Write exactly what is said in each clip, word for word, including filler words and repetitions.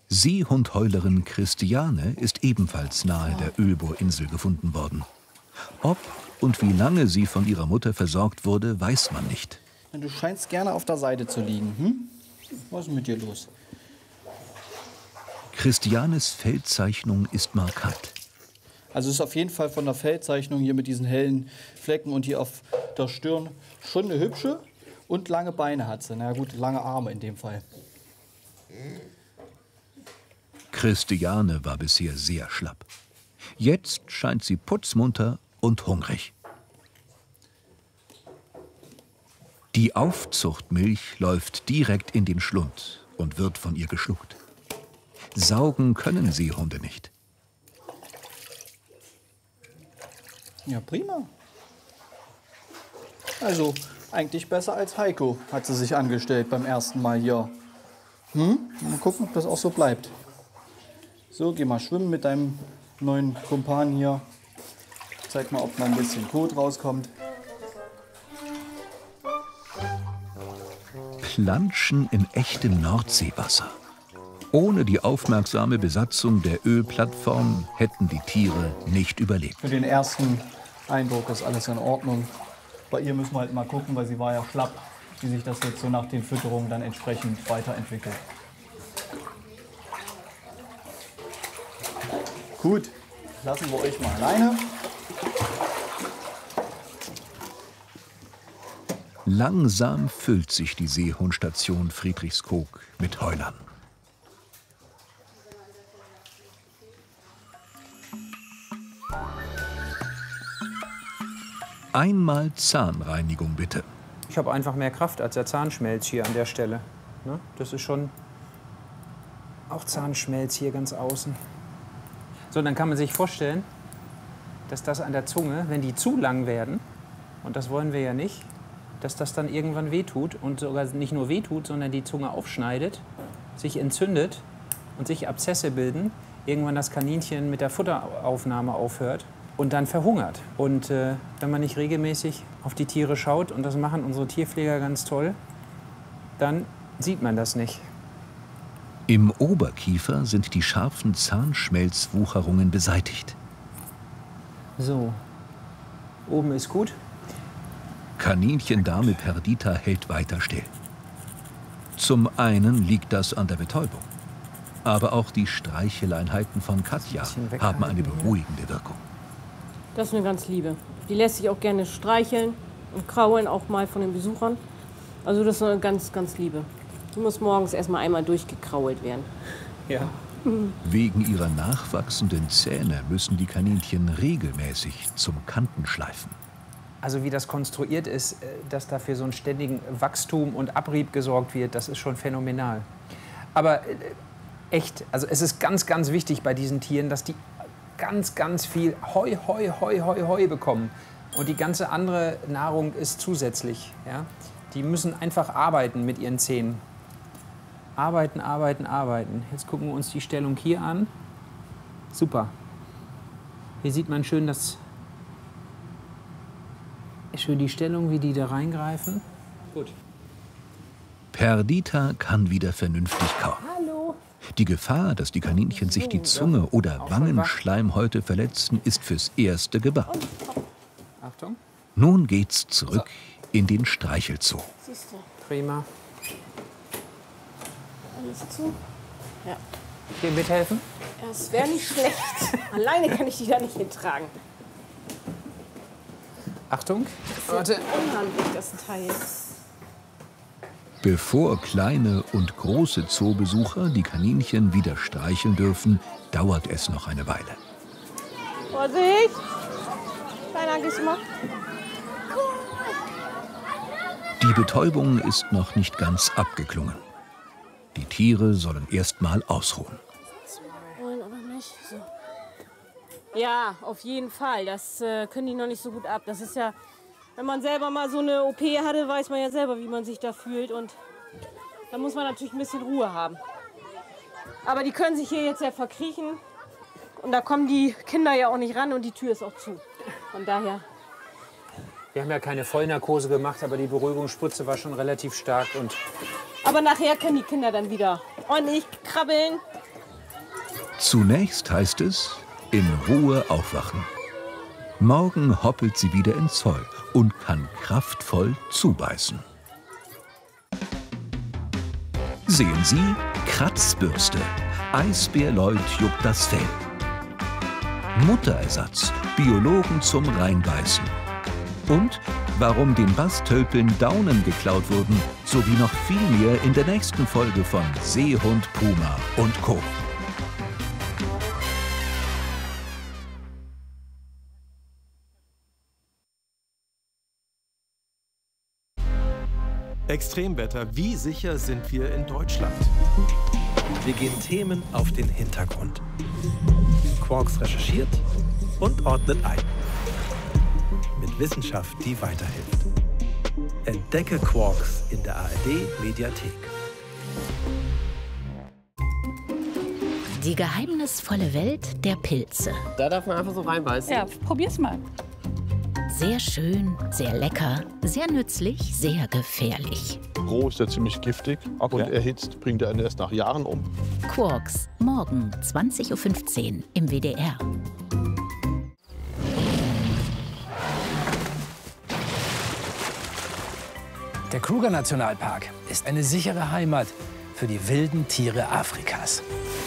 Seehundheulerin Christiane ist ebenfalls nahe der Ölbohrinsel gefunden worden. Ob und wie lange sie von ihrer Mutter versorgt wurde, weiß man nicht. Du scheinst gerne auf der Seite zu liegen. Hm? Was ist mit dir los? Christianes Feldzeichnung ist markant. Also es ist auf jeden Fall von der Feldzeichnung hier mit diesen hellen Flecken und hier auf der Stirn schon eine hübsche und lange Beine hat sie. Na gut, lange Arme in dem Fall. Christiane war bisher sehr schlapp. Jetzt scheint sie putzmunter und hungrig. Die Aufzuchtmilch läuft direkt in den Schlund und wird von ihr geschluckt. Saugen können Seehunde nicht. Ja, prima. Also, eigentlich besser als Heiko, hat sie sich angestellt beim ersten Mal hier. Hm? Mal gucken, ob das auch so bleibt. So, geh mal schwimmen mit deinem neuen Kumpan hier. Zeig mal, ob mal ein bisschen Kot rauskommt. Planschen in echtem Nordseewasser. Ohne die aufmerksame Besatzung der Ölplattform hätten die Tiere nicht überlebt. Für den ersten Eindruck ist alles in Ordnung. Bei ihr müssen wir halt mal gucken, weil sie war ja schlapp, wie sich das jetzt so nach den Fütterungen dann entsprechend weiterentwickelt. Gut, lassen wir euch mal alleine. Langsam füllt sich die Seehundstation Friedrichskoog mit Heulern. Einmal Zahnreinigung bitte. Ich habe einfach mehr Kraft als der Zahnschmelz hier an der Stelle. Ne? Das ist schon auch Zahnschmelz hier ganz außen. So, dann kann man sich vorstellen, dass das an der Zunge, wenn die zu lang werden, und das wollen wir ja nicht, dass das dann irgendwann wehtut und sogar nicht nur wehtut, sondern die Zunge aufschneidet, sich entzündet und sich Abszesse bilden, irgendwann das Kaninchen mit der Futteraufnahme aufhört und dann verhungert. Und äh, wenn man nicht regelmäßig auf die Tiere schaut, und das machen unsere Tierpfleger ganz toll, dann sieht man das nicht. Im Oberkiefer sind die scharfen Zahnschmelzwucherungen beseitigt. So, oben ist gut. Kaninchendame Perdita hält weiter still. Zum einen liegt das an der Betäubung. Aber auch die Streicheleinheiten von Katja haben eine beruhigende Wirkung. Das ist eine ganz liebe. Die lässt sich auch gerne streicheln und kraulen, auch mal von den Besuchern. Also das ist eine ganz, ganz liebe. Die muss morgens erstmal einmal durchgekrault werden. Ja. Wegen ihrer nachwachsenden Zähne müssen die Kaninchen regelmäßig zum Kantenschleifen. Also wie das konstruiert ist, dass da für so einen ständigen Wachstum und Abrieb gesorgt wird, das ist schon phänomenal. Aber echt, also es ist ganz, ganz wichtig bei diesen Tieren, dass die ganz, ganz viel Heu, Heu, Heu, Heu, Heu bekommen. Und die ganze andere Nahrung ist zusätzlich. Ja? Die müssen einfach arbeiten mit ihren Zähnen. Arbeiten, arbeiten, arbeiten. Jetzt gucken wir uns die Stellung hier an. Super. Hier sieht man schön das schön die Stellung, wie die da reingreifen. Gut. Perdita kann wieder vernünftig kauen. Hallo. Die Gefahr, dass die Kaninchen sich die Zunge oder Wangenschleimhäute verletzen, ist fürs Erste gebannt. Achtung. Nun geht's zurück in den Streichelzoo. Siehst du, Prima. alles zu? Ja. Dir mithelfen? Das wäre nicht schlecht. Alleine kann ich die da nicht hintragen. Achtung. Das ist ja unhandlich, das Teil. Bevor kleine und große Zoobesucher die Kaninchen wieder streicheln dürfen, dauert es noch eine Weile. Vorsicht! Kleiner, gehst du mal? Die Betäubung ist noch nicht ganz abgeklungen. Die Tiere sollen erst mal ausruhen. Wollen oder nicht? So. Ja, auf jeden Fall. Das äh, können die noch nicht so gut ab. Das ist ja, wenn man selber mal so eine O P hatte, weiß man ja selber, wie man sich da fühlt. Und da muss man natürlich ein bisschen Ruhe haben. Aber die können sich hier jetzt ja verkriechen. Und da kommen die Kinder ja auch nicht ran und die Tür ist auch zu. Von daher. Wir haben ja keine Vollnarkose gemacht, aber die Beruhigungsspritze war schon relativ stark. Und Aber nachher können die Kinder dann wieder ordentlich krabbeln Zunächst heißt es, in Ruhe aufwachen. Morgen hoppelt sie wieder ins Zoll und kann kraftvoll zubeißen. Sehen Sie, Kratzbürste. Eisbär Lloyd juckt das Fell. Mutterersatz, Biologen zum Reinbeißen. Und warum den Bastölpeln Daunen geklaut wurden, sowie noch viel mehr in der nächsten Folge von Seehund, Puma und Co. Extremwetter, wie sicher sind wir in Deutschland? Wir gehen Themen auf den Hintergrund. Quarks recherchiert und ordnet ein. Mit Wissenschaft, die weiterhilft. Entdecke Quarks in der A R D-Mediathek. Die geheimnisvolle Welt der Pilze. Da darf man einfach so reinbeißen. Ja, probier's mal. Sehr schön, sehr lecker, sehr nützlich, sehr gefährlich. Roh ist er ziemlich giftig okay. und erhitzt bringt er ihn erst nach Jahren um. Quarks, morgen zwanzig Uhr fünfzehn im W D R. Der Kruger-Nationalpark ist eine sichere Heimat für die wilden Tiere Afrikas.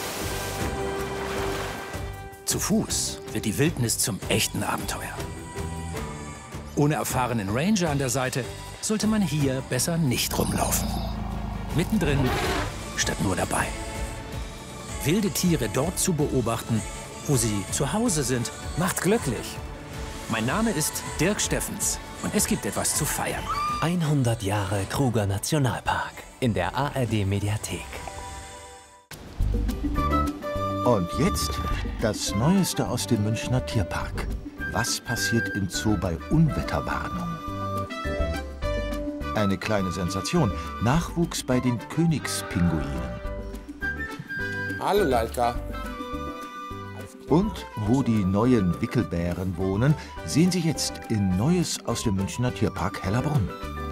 Zu Fuß wird die Wildnis zum echten Abenteuer. Ohne erfahrenen Ranger an der Seite sollte man hier besser nicht rumlaufen. Mittendrin statt nur dabei. Wilde Tiere dort zu beobachten, wo sie zu Hause sind, macht glücklich. Mein Name ist Dirk Steffens und es gibt etwas zu feiern. hundert Jahre Kruger Nationalpark in der A R D-Mediathek. Und jetzt das Neueste aus dem Münchner Tierpark. Was passiert im Zoo bei Unwetterwarnung? Eine kleine Sensation. Nachwuchs bei den Königspinguinen. Hallo, Leica. Und wo die neuen Wickelbären wohnen, sehen Sie jetzt in Neues aus dem Münchner Tierpark Hellerbrunn.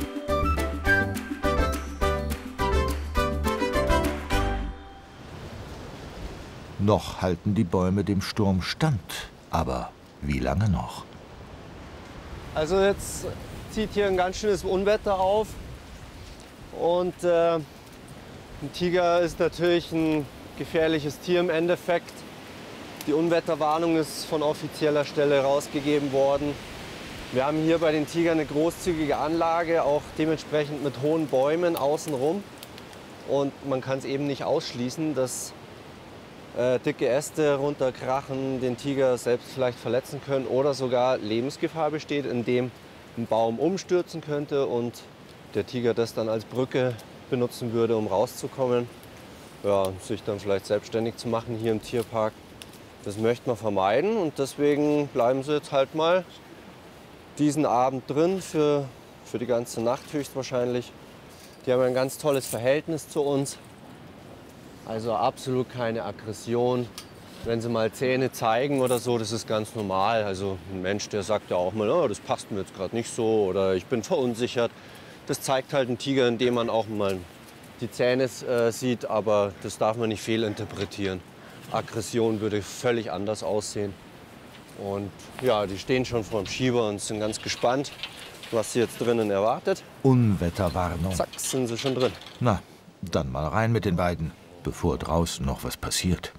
Noch halten die Bäume dem Sturm stand. Aber wie lange noch? Also jetzt zieht hier ein ganz schönes Unwetter auf. Und äh, ein Tiger ist natürlich ein gefährliches Tier im Endeffekt. Die Unwetterwarnung ist von offizieller Stelle rausgegeben worden. Wir haben hier bei den Tigern eine großzügige Anlage, auch dementsprechend mit hohen Bäumen außenrum. Und man kann es eben nicht ausschließen, dass äh, dicke Äste runterkrachen, den Tiger selbst vielleicht verletzen können oder sogar Lebensgefahr besteht, indem ein Baum umstürzen könnte und der Tiger das dann als Brücke benutzen würde, um rauszukommen. Ja, sich dann vielleicht selbstständig zu machen hier im Tierpark. Das möchte man vermeiden und deswegen bleiben sie jetzt halt mal diesen Abend drin, für, für die ganze Nacht höchstwahrscheinlich. Die haben ein ganz tolles Verhältnis zu uns, also absolut keine Aggression. Wenn sie mal Zähne zeigen oder so, das ist ganz normal. Also ein Mensch, der sagt ja auch mal, oh, das passt mir jetzt gerade nicht so oder ich bin verunsichert. Das zeigt halt ein Tiger, indem man auch mal die Zähne äh, sieht, aber das darf man nicht fehlinterpretieren. Aggression würde völlig anders aussehen. Und ja, die stehen schon vor dem Schieber und sind ganz gespannt, was sie jetzt drinnen erwartet. Unwetterwarnung. Zack, sind sie schon drin. Na, dann mal rein mit den beiden, bevor draußen noch was passiert.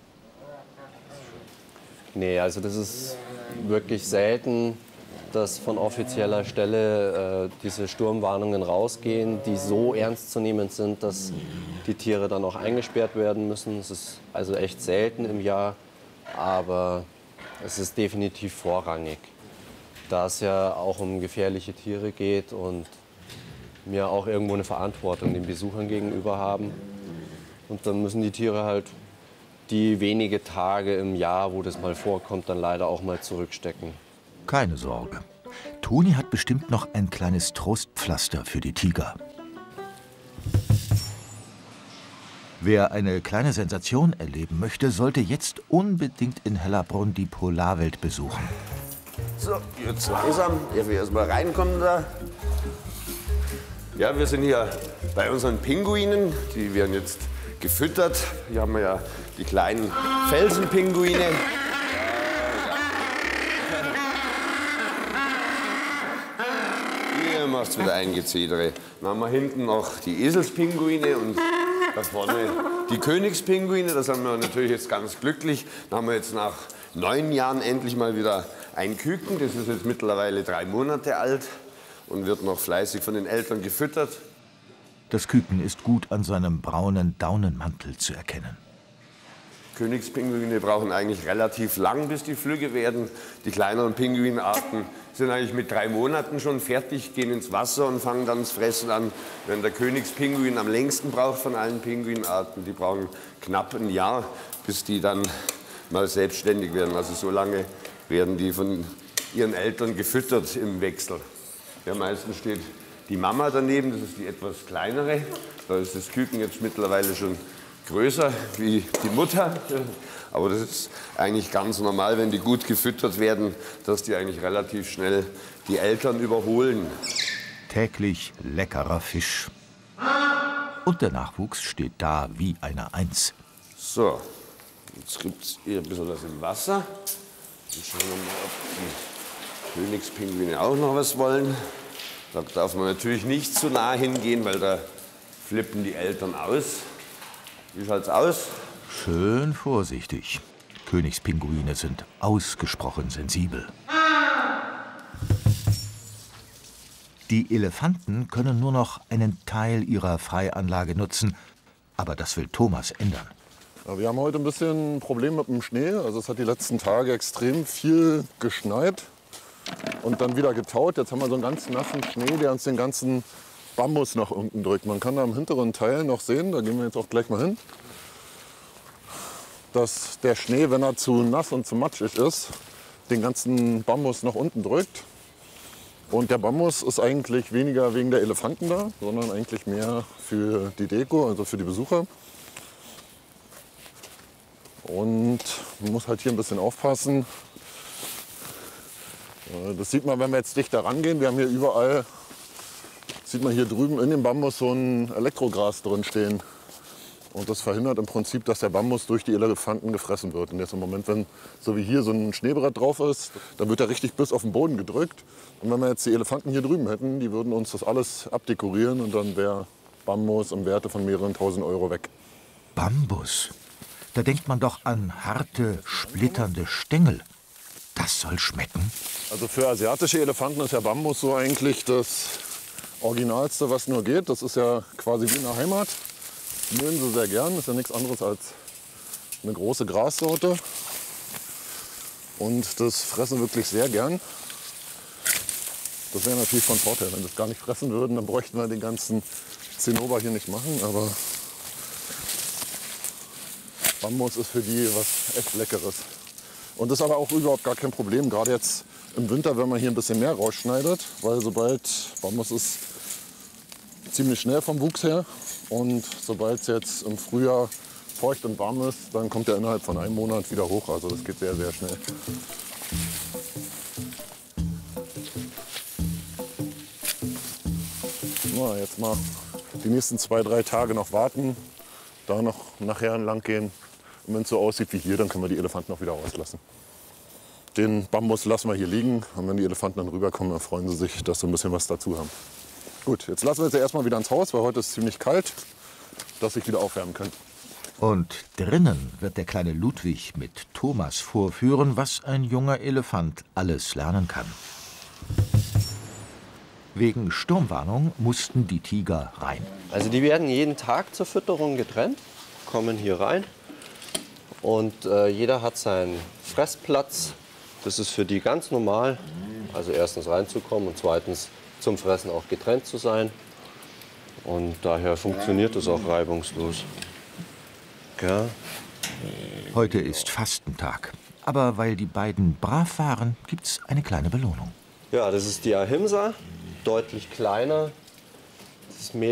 Nee, also das ist wirklich selten, dass von offizieller Stelle äh, diese Sturmwarnungen rausgehen, die so ernstzunehmend sind, dass die Tiere dann auch eingesperrt werden müssen. Es ist also echt selten im Jahr, aber es ist definitiv vorrangig, da es ja auch um gefährliche Tiere geht und wir auch irgendwo eine Verantwortung den Besuchern gegenüber haben. Und dann müssen die Tiere halt die wenige Tage im Jahr, wo das mal vorkommt, dann leider auch mal zurückstecken. Keine Sorge. Toni hat bestimmt noch ein kleines Trostpflaster für die Tiger. Wer eine kleine Sensation erleben möchte, sollte jetzt unbedingt in Hellerbrunn die Polarwelt besuchen. So, jetzt langsam, ja, wir erstmal reinkommen da. Ja, wir sind hier bei unseren Pinguinen. Die werden jetzt gefüttert. Hier haben wir ja die kleinen Felsenpinguine. Hier macht es wieder ein Gezedere. Dann haben wir hinten noch die Eselspinguine und da vorne die Königspinguine. Da sind wir natürlich jetzt ganz glücklich. Dann haben wir jetzt nach neun Jahren endlich mal wieder ein Küken. Das ist jetzt mittlerweile drei Monate alt und wird noch fleißig von den Eltern gefüttert. Das Küken ist gut an seinem braunen Daunenmantel zu erkennen. Königspinguine brauchen eigentlich relativ lang, bis die flügge werden. Die kleineren Pinguinarten sind eigentlich mit drei Monaten schon fertig, gehen ins Wasser und fangen dann das Fressen an. Wenn der Königspinguin am längsten braucht von allen Pinguinarten, die brauchen knapp ein Jahr, bis die dann mal selbstständig werden. Also so lange werden die von ihren Eltern gefüttert im Wechsel. Ja, meistens steht die Mama daneben, das ist die etwas kleinere. Da ist das Küken jetzt mittlerweile schon größer wie die Mutter. Aber das ist eigentlich ganz normal, wenn die gut gefüttert werden, dass die eigentlich relativ schnell die Eltern überholen. Täglich leckerer Fisch. Und der Nachwuchs steht da wie eine Eins. So, jetzt gibt es hier ein bisschen was im Wasser. Und schauen wir mal, ob die Königspinguine auch noch was wollen. Da darf man natürlich nicht zu nah hingehen, weil da flippen die Eltern aus. Wie schaut's aus? Schön vorsichtig. Königspinguine sind ausgesprochen sensibel. Die Elefanten können nur noch einen Teil ihrer Freianlage nutzen. Aber das will Thomas ändern. Ja, wir haben heute ein bisschen ein Problem mit dem Schnee. Also es hat die letzten Tage extrem viel geschneit und dann wieder getaut. Jetzt haben wir so einen ganz nassen Schnee, der uns den ganzen Bambus nach unten drückt. Man kann da im hinteren Teil noch sehen, da gehen wir jetzt auch gleich mal hin, dass der Schnee, wenn er zu nass und zu matschig ist, den ganzen Bambus nach unten drückt. Und der Bambus ist eigentlich weniger wegen der Elefanten da, sondern eigentlich mehr für die Deko, also für die Besucher. Und man muss halt hier ein bisschen aufpassen. Das sieht man, wenn wir jetzt dichter rangehen. Wir haben hier überall, sieht man hier drüben in dem Bambus so ein Elektrogras drin stehen. Und das verhindert im Prinzip, dass der Bambus durch die Elefanten gefressen wird. Und jetzt im Moment, wenn so wie hier so ein Schneebrett drauf ist, dann wird er richtig bis auf den Boden gedrückt. Und wenn wir jetzt die Elefanten hier drüben hätten, die würden uns das alles abdekorieren und dann wäre Bambus im Werte von mehreren tausend Euro weg. Bambus? Da denkt man doch an harte, splitternde Stängel. Das soll schmecken. Also für asiatische Elefanten ist ja Bambus so eigentlich das Originalste, was nur geht. Das ist ja quasi wie in der Heimat. Mögen sie sehr gern. Das ist ja nichts anderes als eine große Grassorte. Und das fressen wirklich sehr gern. Das wäre natürlich von Vorteil. Wenn sie das gar nicht fressen würden, dann bräuchten wir den ganzen Zinnober hier nicht machen. Aber Bambus ist für die was echt Leckeres. Und das ist aber auch überhaupt gar kein Problem. Gerade jetzt im Winter, wenn man hier ein bisschen mehr rausschneidet. Weil sobald Bambus ist ziemlich schnell vom Wuchs her. Und sobald es jetzt im Frühjahr feucht und warm ist, dann kommt er innerhalb von einem Monat wieder hoch. Also das geht sehr, sehr schnell. Na, jetzt mal die nächsten zwei, drei Tage noch warten. Da noch nachher entlang gehen. Und wenn es so aussieht wie hier, dann können wir die Elefanten auch wieder rauslassen. Den Bambus lassen wir hier liegen. Und wenn die Elefanten dann rüberkommen, dann freuen sie sich, dass sie ein bisschen was dazu haben. Gut, jetzt lassen wir sie erstmal wieder ins Haus, weil heute ist es ziemlich kalt, dass sich wieder aufwärmen können. Und drinnen wird der kleine Ludwig mit Thomas vorführen, was ein junger Elefant alles lernen kann. Wegen Sturmwarnung mussten die Tiger rein. Also die werden jeden Tag zur Fütterung getrennt, kommen hier rein und äh, jeder hat seinen Fressplatz. Das ist für die ganz normal, also erstens reinzukommen und zweitens zum Fressen auch getrennt zu sein. Und daher funktioniert es auch reibungslos. Ja. Heute ist Fastentag. Aber weil die beiden brav waren, gibt's eine kleine Belohnung. Ja, das ist die Ahimsa, deutlich kleiner. Das Mädchen